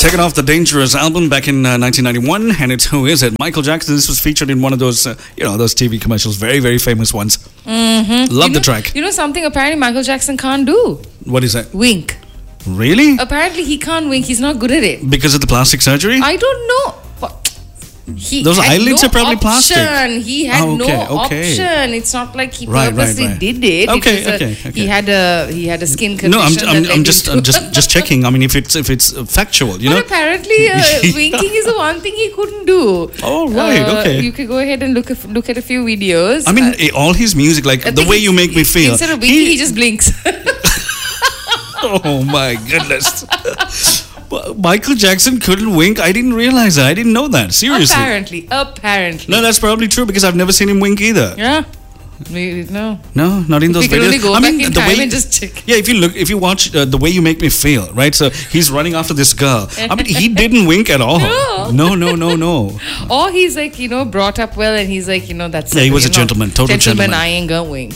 Taken off the Dangerous album back in 1991, and it's Who Is It? Michael Jackson. This was featured in one of those, those TV commercials, very, very famous ones. Mm-hmm. Love the track. You know something apparently Michael Jackson can't do? What is that? Wink. Really? Apparently he can't wink. He's not good at it. Because of the plastic surgery? I don't know. Those eyelids are probably plastic. He had no option. It's not like he purposely did it. Okay. He had a skin condition. No, I'm just checking. I mean, if it's factual, you know. But apparently, winking is the one thing he couldn't do. Oh right, okay. You could go ahead and look at a few videos. I mean, all his music, like The Way You Make Me Feel. Instead of winking, he just blinks. Oh my goodness. Michael Jackson couldn't wink. I didn't realize that. I didn't know that. Seriously. Apparently. No, that's probably true because I've never seen him wink either. Yeah. No, not in those videos. We can only go back in time and just check. Yeah, if you watch The Way You Make Me Feel, right? So he's running after this girl. I mean, he didn't wink at all. No. Or he's like, brought up well, and he's like, that's. Yeah, he was a gentleman, total gentleman. I ain't gonna wink.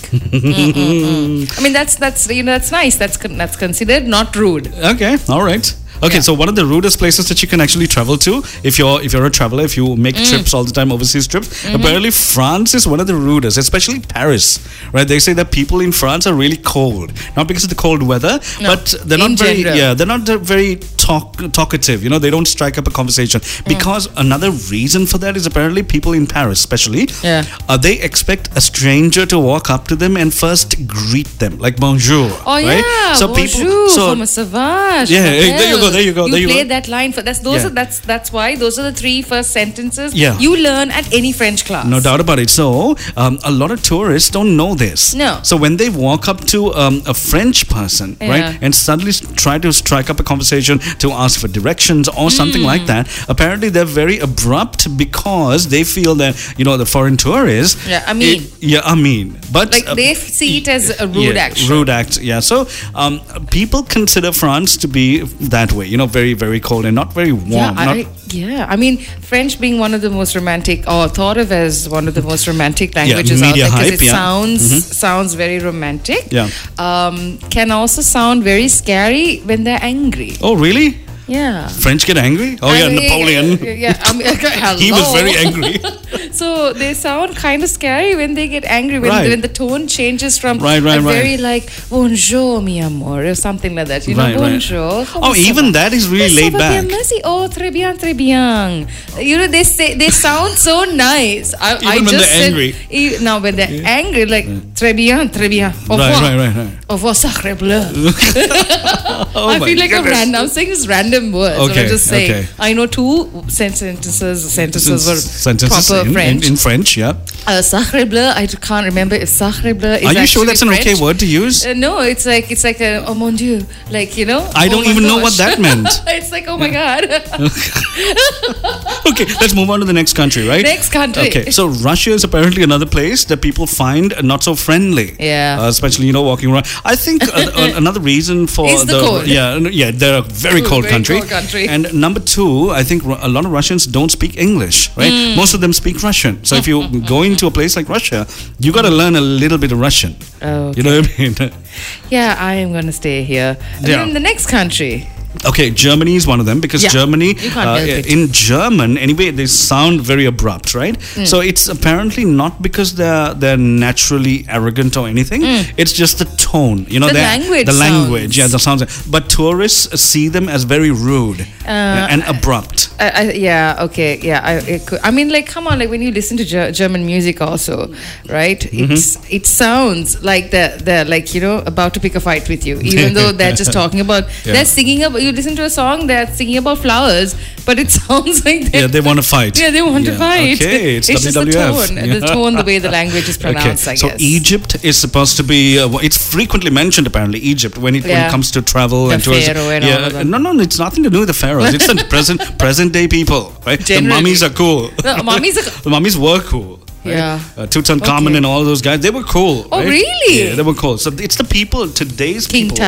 I mean, that's nice. That's considered not rude. Okay, all right. Okay, so one of the rudest places that you can actually travel to, if you're a traveler, if you make trips all the time, overseas trips, apparently France is one of the rudest, especially Paris, right? They say that people in France are really cold, not because of the cold weather, but they're not very talkative. They don't strike up a conversation because another reason for that is apparently people in Paris, especially, they expect a stranger to walk up to them and first greet them, like bonjour. Oh right? Yeah, so bonjour, comment ça va? Yeah, there you go. You played that line for that's why those are the three first sentences you learn at any French class. No doubt about it. So a lot of tourists don't know this. No. So when they walk up to a French person, right, and suddenly try to strike up a conversation to ask for directions or something like that, apparently they're very abrupt because they feel that the foreign tourists. I mean. But like they see it as a rude action. Rude act. Yeah. So people consider France to be that way, very, very cold and not very warm. I mean, French being one of the most romantic, or thought of as one of the most romantic languages out there, because it sounds very romantic. Yeah. Can also sound very scary when they're angry. Oh, really? Yeah. French get angry? Oh, Napoleon. He was very angry. So they sound kind of scary when they get angry, when the tone changes from very like, bonjour, mi amor, or something like that. Bonjour. Oh, even that is really laid back. Merci. Oh, très bien, très bien. They sound so nice. Even when they're angry. Now, when they're angry, like, très bien, très bien. Au revoir. Right. Au revoir, sacre bleu. I feel like I'm saying this random words. Okay, I'm just saying. I know two sentences were proper French. In French, yeah. Sacre bleu, I can't remember if sacre bleu is. Are you sure that's an French. okay word to use? No, it's like oh mon dieu, like I don't even know what that meant. It's like, oh my god. Okay, let's move on to the next country, right? Next country. Okay, so Russia is apparently another place that people find not so friendly. Yeah. Especially walking around. I think another reason for is the cold. Yeah, they're a very cold country. And number two, I think a lot of Russians don't speak English, right? Most of them speak Russian. So if you go into a place like Russia, you got to learn a little bit of Russian. Oh, okay. You know what I mean? Yeah, I am going to stay here. And then the next country. Okay, Germany is one of them because Germany, you can't in German, anyway, they sound very abrupt, right? So it's apparently not because they're naturally arrogant or anything. It's just the tone, the language. The language, the sounds. But tourists see them as very rude and abrupt. I mean, like, come on, like when you listen to German music, also, right? It sounds like they're like about to pick a fight with you, even though they're just talking about they're singing about. You listen to a song, they're singing about flowers, but it sounds like they want to fight. Yeah, they want to fight. Okay, it's just the tone, the way the language is pronounced. I guess. So Egypt is supposed to be. It's frequently mentioned apparently. Egypt when it comes to travel and tours. No, it's nothing to do with the pharaohs. It's the present day people, right? Generally. The mummies are cool. The mummies were cool. Right? Yeah. Tutankhamun and all those guys, they were cool. Oh, right? really? Yeah, they were cool. So it's the people, today's King people. Tut. Yeah.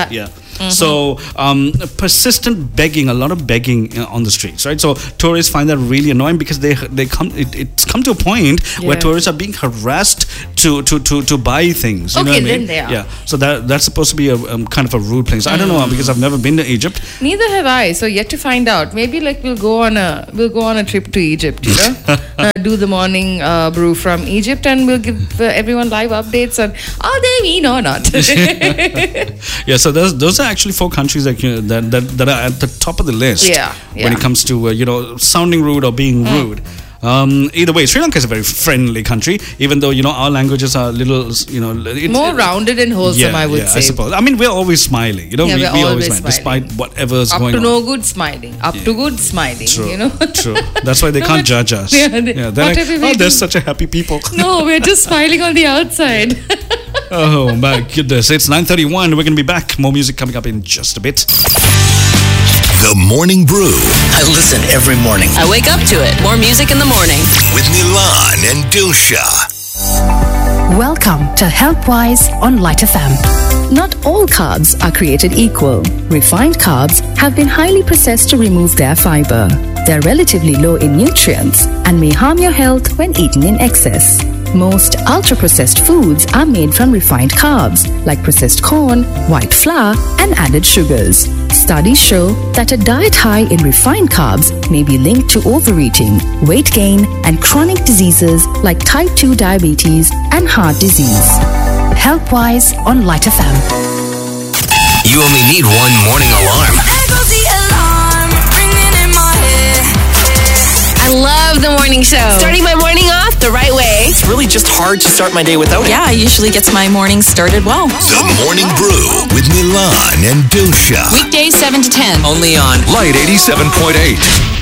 So persistent begging, a lot of begging on the streets, right? So tourists find that really annoying because it's come to a point where tourists are being harassed to buy things. You know what I mean? Then they are. Yeah. So that's supposed to be a kind of a rude place. I don't know because I've never been to Egypt. Neither have I. So yet to find out. Maybe like we'll go on a trip to Egypt. You know, do the morning brew from Egypt, and we'll give everyone live updates on are they mean or not. Yeah. So those are actually 4 countries that are at the top of the list. When it comes to sounding rude or being rude. Either way, Sri Lanka is a very friendly country, even though our languages are a little more rounded and wholesome. I would say. I suppose. I mean, we're always smiling. We always smile despite whatever's going on. Up to no good smiling. Up to good smiling. True. True. That's why they can't judge us. They're like, they're such a happy people. No, we're just smiling on the outside. Oh my goodness! It's 9:31. We're going to be back. More music coming up in just a bit. The Morning Brew. I listen every morning. I wake up to it. More music in the morning. With Milan and Dilsha. Welcome to HealthWise on Light FM. Not all carbs are created equal. Refined carbs have been highly processed to remove their fiber. They're relatively low in nutrients and may harm your health when eaten in excess. Most ultra-processed foods are made from refined carbs, like processed corn, white flour, and added sugars. Studies show that a diet high in refined carbs may be linked to overeating, weight gain, and chronic diseases like type 2 diabetes and heart disease. HealthWise on Light FM. You only need one morning alarm. I love the morning show. Starting my morning off the right way. It's really just hard to start my day without it. Yeah, I usually gets my morning started well. The Morning Brew with Milan and Dilsha. Weekdays 7 to 10. Only on Light 87.8.